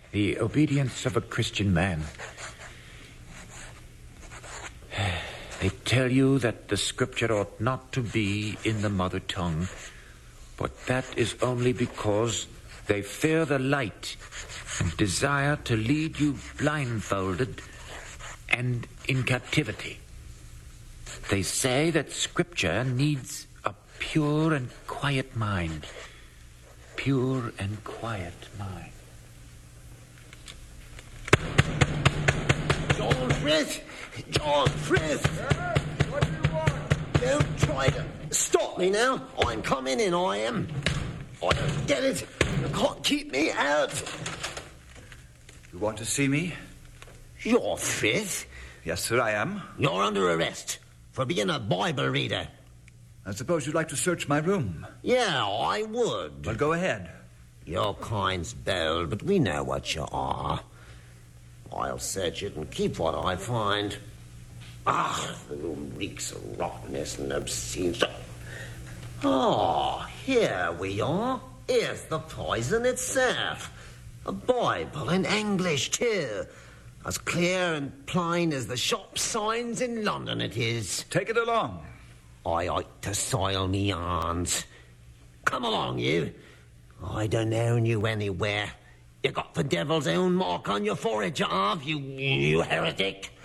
the obedience of a Christian man. They tell you that the scripture ought not to be in the mother tongue, but that is only because they fear the light and desire to lead you blindfolded and in captivity. They say that scripture needs a pure and quiet mind. Pure and quiet mind. John Frith! John Frith! What do you want? Don't try to stop me now. I'm coming in, I am. I don't get it. You can't keep me out. You want to see me? You're Frith. Yes, sir, I am. You're under arrest for being a Bible reader. I suppose you'd like to search my room. Yeah, I would. Well, go ahead. Your kind's bold, but we know what you are. I'll search it and keep what I find. Ah, the room reeks of rottenness and obscene stuff. Ah, here we are. Here's the poison itself. A Bible in English, too. As clear and plain as the shop signs in London it is. Take it along. I like to soil me yarns. Come along, you. I don't own you anywhere. You got the devil's own mark on your forehead, you have, you heretic.